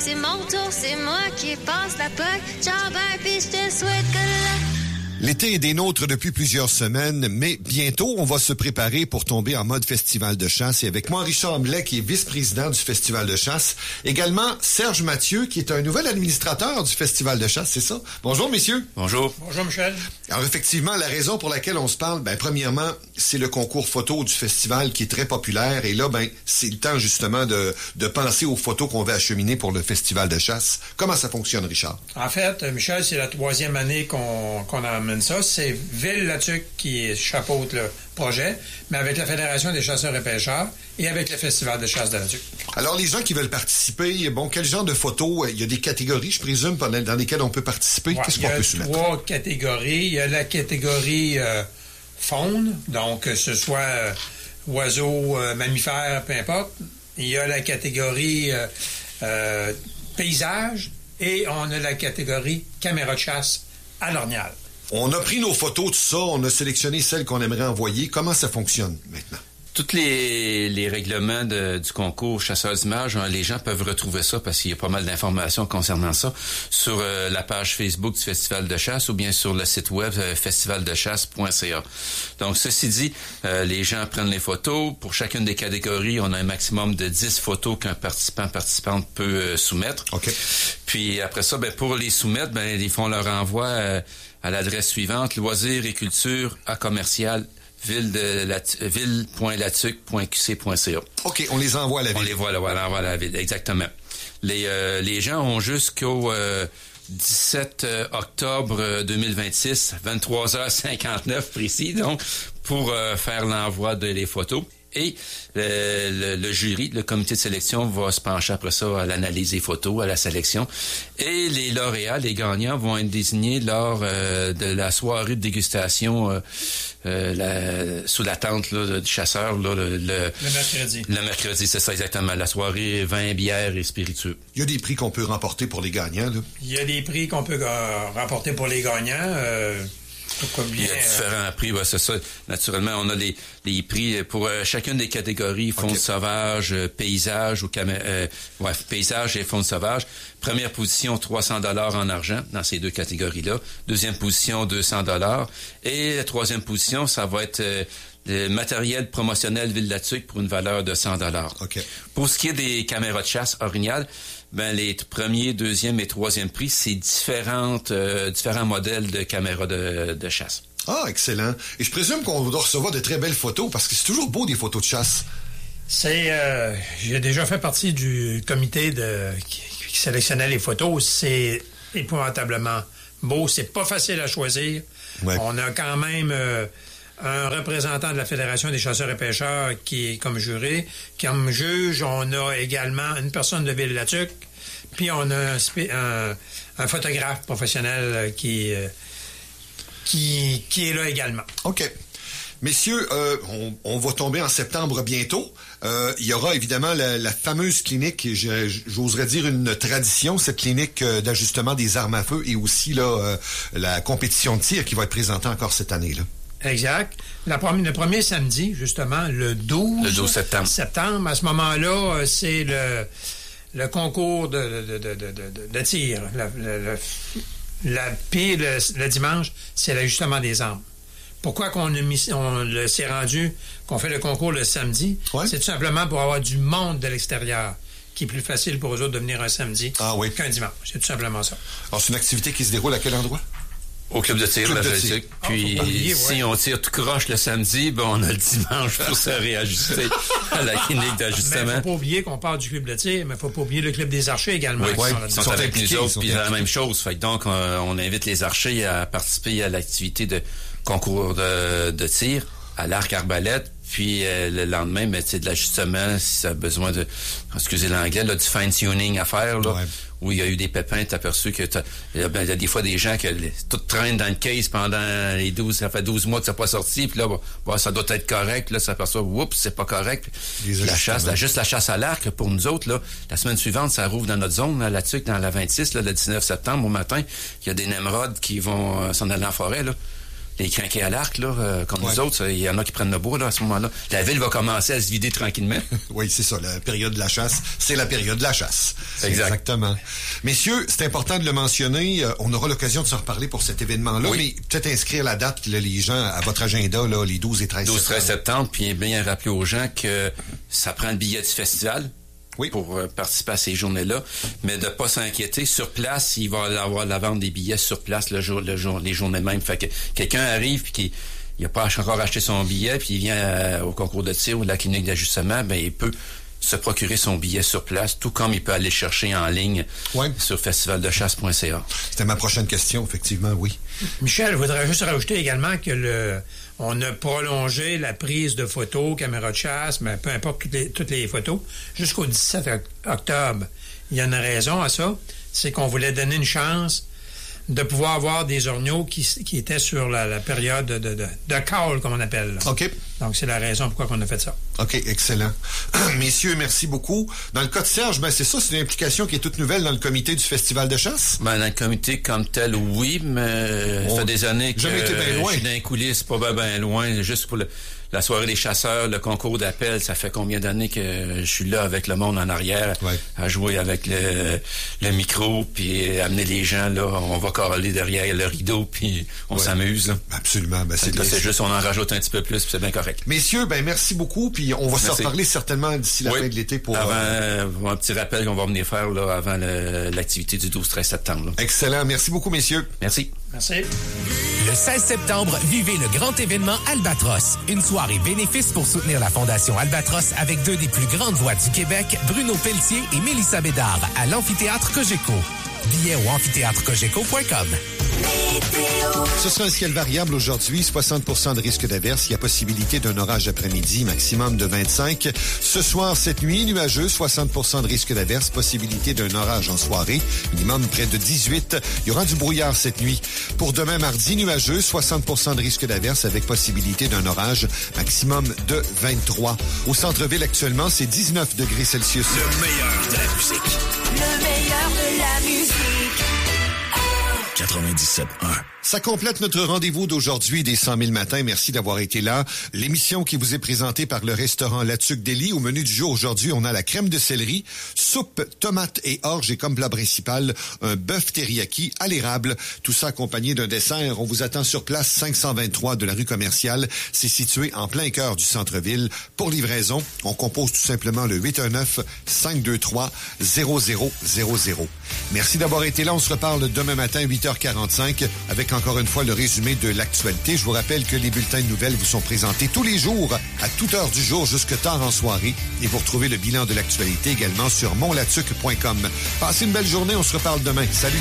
C'est mon tour, c'est moi qui passe la POC. Ciao, bye, puis je te souhaite que L'été est des nôtres depuis plusieurs semaines, mais bientôt, on va se préparer pour tomber en mode festival de chasse. Et avec moi, Richard Blais, qui est vice-président du festival de chasse. Également, Serge Mathieu, qui est un nouvel administrateur du festival de chasse, c'est ça? Bonjour, messieurs. Bonjour. Bonjour, Michel. Alors, effectivement, la raison pour laquelle on se parle, premièrement, c'est le concours photo du festival qui est très populaire. Et là, c'est le temps, justement, de penser aux photos qu'on va acheminer pour le festival de chasse. Comment ça fonctionne, Richard? En fait, Michel, c'est la 3e année qu'on amène ça. C'est Ville-Latuc qui chapeaute le projet, mais avec la Fédération des chasseurs et pêcheurs et avec le Festival de chasse de Latuc. Alors, les gens qui veulent participer, quel genre de photos? Il y a des catégories, je présume, dans lesquelles on peut participer. Ouais, qu'est-ce qu'on peut soumettre? Il y a 3 catégories. Il y a la catégorie faune, donc que ce soit oiseaux, mammifères, peu importe. Il y a la catégorie paysage et on a la catégorie caméra de chasse à l'Ornial. On a pris nos photos, tout ça, on a sélectionné celles qu'on aimerait envoyer. Comment ça fonctionne maintenant? Tous les règlements du concours chasseurs d'images, les gens peuvent retrouver ça parce qu'il y a pas mal d'informations concernant ça sur la page Facebook du Festival de chasse ou bien sur le site web festivaldechasse.ca. Donc, ceci dit, les gens prennent les photos. Pour chacune des catégories, on a un maximum de 10 photos qu'un participante peut soumettre. OK. Puis après ça, pour les soumettre, ils font leur envoi à l'adresse suivante, loisirs et culture à commercial ville.latuc.qc.ca. OK, on les envoie à la ville. On les voit, voilà, à la ville, exactement. Les gens ont jusqu'au 17 octobre 2026, 23h59 précis, donc, pour faire l'envoi des photos. Et le jury, le comité de sélection va se pencher après ça à l'analyse des photos, à la sélection. Et les lauréats, les gagnants vont être désignés lors de la soirée de dégustation sous la tente du chasseur. Le mercredi. Le mercredi, c'est ça exactement. La soirée vin, bière et spiritueux. Il y a des prix qu'on peut remporter pour les gagnants, là? Il y a des prix qu'on peut remporter pour les gagnants. Il y a différents prix, c'est ça. Naturellement, on a les prix pour chacune des catégories, faune sauvage, paysage ou paysage et faune sauvage. Première position, 300$ en argent dans ces 2 catégories-là. Deuxième position, 200$. Et la troisième position, ça va être le matériel promotionnel Ville-Latuc pour une valeur de 100$. Okay. Pour ce qui est des caméras de chasse orignales, les premiers, deuxième et troisième prix, c'est différents modèles de caméras de chasse. Ah, excellent. Et je présume qu'on doit recevoir de très belles photos parce que c'est toujours beau des photos de chasse. J'ai déjà fait partie du comité qui sélectionnait les photos. C'est épouvantablement beau. C'est pas facile à choisir. Ouais. On a quand même un représentant de la Fédération des chasseurs et pêcheurs qui est comme juré. Comme juge, on a également une personne de Ville-Latuc, puis on a un photographe professionnel qui est là également. OK. Messieurs, on va tomber en septembre bientôt. Il y aura évidemment la fameuse clinique, j'oserais dire une tradition, cette clinique d'ajustement des armes à feu et aussi la compétition de tir qui va être présentée encore cette année, là. Exact. Le premier samedi, justement, le 12 septembre. À ce moment-là, c'est le concours de tir. Puis le dimanche, c'est l'ajustement des armes. Pourquoi qu'on s'est rendu, qu'on fait le concours le samedi? Ouais. C'est tout simplement pour avoir du monde de l'extérieur, qui est plus facile pour eux autres de venir un samedi qu'un dimanche. C'est tout simplement ça. Alors, c'est une activité qui se déroule à quel endroit? Au club de tir, Puis, si on tire tout croche le samedi, on a le dimanche pour se réajuster à la clinique d'ajustement. Mais faut pas oublier qu'on parle du club de tir, mais faut pas oublier le club des archers également. Oui, ils sont avec nous autres, puis la même chose. Fait que donc, on invite les archers à participer à l'activité de concours de tir à l'arc-arbalète. Puis le lendemain, de l'ajustement, si ça a besoin de, excusez l'anglais, du fine-tuning à faire, là, où il y a eu des pépins, t'as aperçu que il y a des fois des gens que tout traîne dans le case pendant ça fait 12 mois que ça n'a pas sorti, puis là, ça doit être correct, là, ça s'aperçoit, oups, c'est pas correct. La chasse à l'arc, pour nous autres, là, la semaine suivante, ça rouvre dans notre zone, là, là-dessus, dans la 26, là, le 19 septembre, au matin, il y a des Nemrod qui vont s'en aller en forêt, là. les crinqués à l'arc, là, comme nous autres, il y en a qui prennent le bois, là, à ce moment-là. La ville va commencer à se vider tranquillement. Oui, c'est ça. La période de la chasse, c'est la période de la chasse. Exactement. Messieurs, c'est important de le mentionner. On aura l'occasion de se reparler pour cet événement-là, mais peut-être inscrire la date, là, les gens, à votre agenda, là, les 12 et 13 septembre. 12-13 septembre, puis bien rappeler aux gens que ça prend le billet du festival. Oui. Pour participer à ces journées-là, mais de pas s'inquiéter. Sur place, il va y avoir la vente des billets sur place les journées même. Fait que quelqu'un arrive puis il n'a pas encore acheté son billet, puis il vient au concours de tir ou de la clinique d'ajustement, ben il peut se procurer son billet sur place, tout comme il peut aller chercher en ligne sur festivaldechasse.ca. C'était ma prochaine question, effectivement, oui. Michel, je voudrais juste rajouter également que on a prolongé la prise de photos, caméra de chasse, mais peu importe toutes les photos, jusqu'au 17 octobre. Il y a une raison à ça, c'est qu'on voulait donner une chance de pouvoir avoir des orgnaux qui étaient sur la période de call, comme on appelle. Là. OK. Donc, c'est la raison pourquoi on a fait ça. OK, excellent. Messieurs, merci beaucoup. Dans le cas de Serge, c'est ça, c'est une implication qui est toute nouvelle dans le comité du Festival de chasse? Dans le comité comme tel, oui, mais ça fait des années que je suis dans les coulisses, pas bien loin, juste pour la soirée des chasseurs, le concours d'appel, ça fait combien d'années que je suis là avec le monde en arrière, à jouer avec le micro, puis amener les gens, là, on va caler derrière le rideau, puis on s'amuse. Là. Absolument. C'est juste, on en rajoute un petit peu plus, puis c'est bien correct. Messieurs, merci beaucoup, puis on va se reparler certainement d'ici la fin de l'été pour... Avant un petit rappel qu'on va venir faire là, avant l'activité du 12-13 septembre. Là. Excellent. Merci beaucoup, messieurs. Merci. Merci. Le 16 septembre, vivez le grand événement Albatros. Une soirée bénéfice pour soutenir la Fondation Albatros avec deux des plus grandes voix du Québec, Bruno Pelletier et Mélissa Bédard, à l'Amphithéâtre Cogeco. Billets au amphithéâtrecogeco.com. Ce sera un ciel variable aujourd'hui, 60% de risque d'averse. Il y a possibilité d'un orage après-midi, maximum de 25. Ce soir, cette nuit, nuageux, 60% de risque d'averse, possibilité d'un orage en soirée, minimum près de 18. Il y aura du brouillard cette nuit. Pour demain, mardi, nuageux, 60% de risque d'averse avec possibilité d'un orage, maximum de 23. Au centre-ville, actuellement, c'est 19 degrés Celsius. Le meilleur de la musique. Le meilleur de la musique. 97.1. Ça complète notre rendez-vous d'aujourd'hui des 100 000 matins. Merci d'avoir été là. L'émission qui vous est présentée par le restaurant La Tuque d'Élie. Au menu du jour aujourd'hui, on a la crème de céleri, soupe, tomates et orge et comme plat principal, un bœuf teriyaki à l'érable. Tout ça accompagné d'un dessert. On vous attend sur place 523 de la rue commerciale. C'est situé en plein cœur du centre-ville. Pour livraison, on compose tout simplement le 819-523-0000. Merci d'avoir été là. On se reparle demain matin 8h45 avec encore une fois le résumé de l'actualité. Je vous rappelle que les bulletins de nouvelles vous sont présentés tous les jours, à toute heure du jour, jusque tard en soirée. Et vous retrouvez le bilan de l'actualité également sur monlatuc.com. Passez une belle journée, on se reparle demain. Salut!